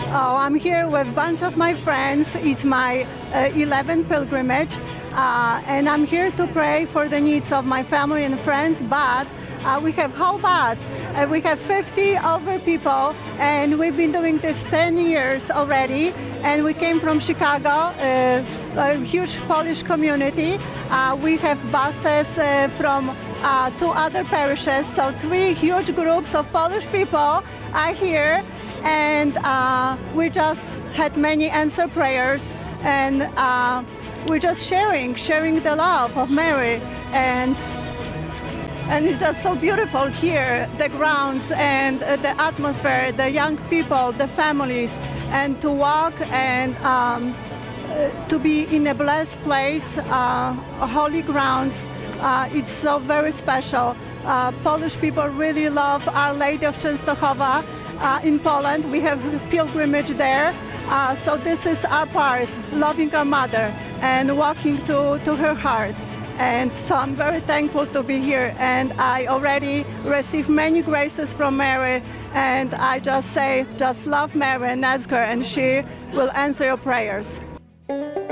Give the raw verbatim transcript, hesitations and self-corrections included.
Oh, I'm here with a bunch of my friends. It's my uh, eleventh pilgrimage, uh, and I'm here to pray for the needs of my family and friends. But uh, we have whole bus. Uh, we have fifty over people, and we've been doing this ten years already. And we came from Chicago, uh, a huge Polish community. Uh, we have buses uh, from uh, two other parishes, so three huge groups of Polish people are here. And uh, we just had many answered prayers, and uh, we're just sharing, sharing the love of Mary, and and it's just so beautiful here, the grounds and uh, the atmosphere, the young people, the families, and to walk and um, uh, to be in a blessed place, uh, holy grounds. Uh, it's so very special. Uh, Polish people really love Our Lady of Częstochowa. Uh, in Poland, we have pilgrimage there. Uh, so this is our part, loving our mother and walking to, to her heart. And so I'm very thankful to be here. And I already received many graces from Mary. And I just say, just love Mary and ask her, and she will answer your prayers.